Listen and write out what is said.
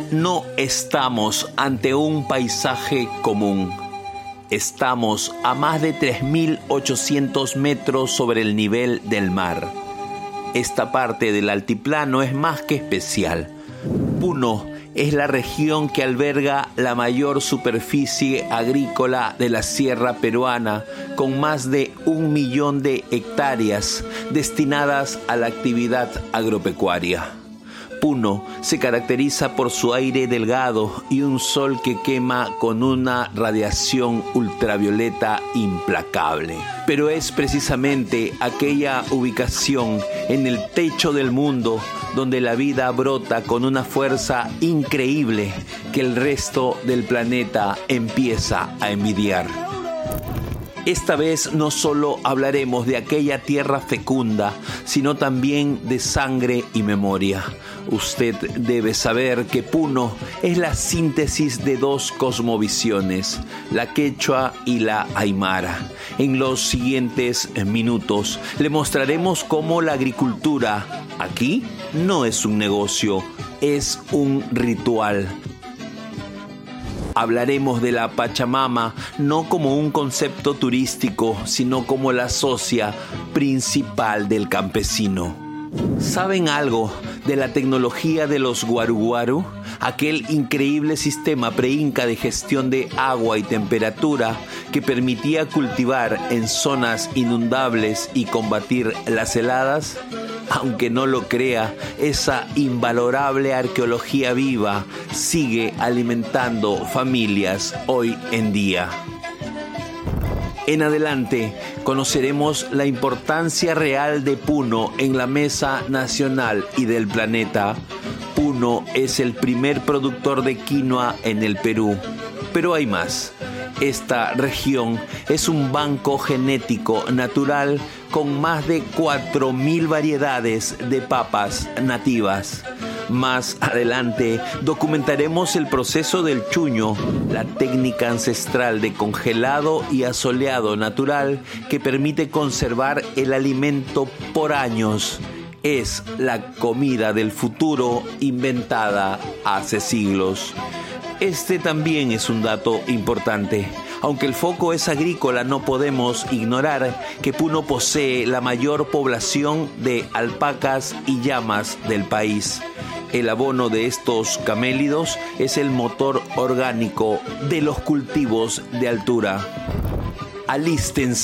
No estamos ante un paisaje común. Estamos a más de 3.800 metros sobre el nivel del mar. Esta parte del altiplano es más que especial. Puno es la región que alberga la mayor superficie agrícola de la sierra peruana, con más de 1 millón de hectáreas destinadas a la actividad agropecuaria. Puno se caracteriza por su aire delgado y un sol que quema con una radiación ultravioleta implacable. Pero es precisamente aquella ubicación en el techo del mundo donde la vida brota con una fuerza increíble que el resto del planeta empieza a envidiar. Esta vez no solo hablaremos de aquella tierra fecunda, sino también de sangre y memoria. Usted debe saber que Puno es la síntesis de dos cosmovisiones, la quechua y la aymara. En los siguientes minutos le mostraremos cómo la agricultura aquí no es un negocio, es un ritual. Hablaremos de la Pachamama no como un concepto turístico, sino como la socia principal del campesino. ¿Saben algo de la tecnología de los guaru-guaru? Aquel increíble sistema pre-inca de gestión de agua y temperatura que permitía cultivar en zonas inundables y combatir las heladas. Aunque no lo crea, esa invalorable arqueología viva sigue alimentando familias hoy en día. En adelante conoceremos la importancia real de Puno en la mesa nacional y del planeta. Puno es el primer productor de quinoa en el Perú, pero hay más. Esta región es un banco genético natural con más de 4.000 variedades de papas nativas. Más adelante documentaremos el proceso del chuño, la técnica ancestral de congelado y asoleado natural que permite conservar el alimento por años. Es la comida del futuro inventada hace siglos. Este también es un dato importante. Aunque el foco es agrícola, no podemos ignorar que Puno posee la mayor población de alpacas y llamas del país. El abono de estos camélidos es el motor orgánico de los cultivos de altura. Alístense